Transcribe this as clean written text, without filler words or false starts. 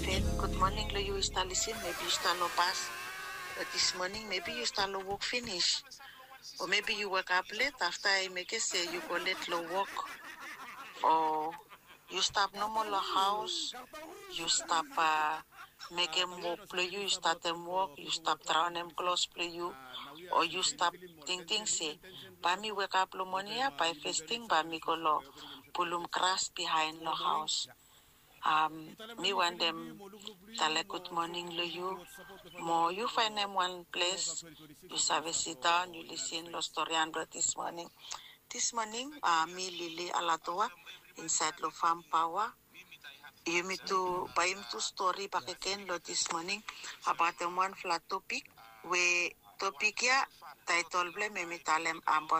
Fed. Good morning, lo you start listen. Maybe you start lo pass. But this morning, maybe you start lo work finish. Or maybe you wake up late after I make it say you go late lo work. Or you stop normal lo house. You stop make them work play you start them work. You stop drown them close play you. Or you stop think say. By me wake up lo morning by first thing by me go lo pulum grass behind lo house. Me want them tell a good morning to you. More you find them one place, you serve sit down, you listen to story and this morning. This morning, me Lily Alatoa inside lo farm power. You me to buy him to story back again lo this morning about the one flat topic where topic ya title blame me tell them about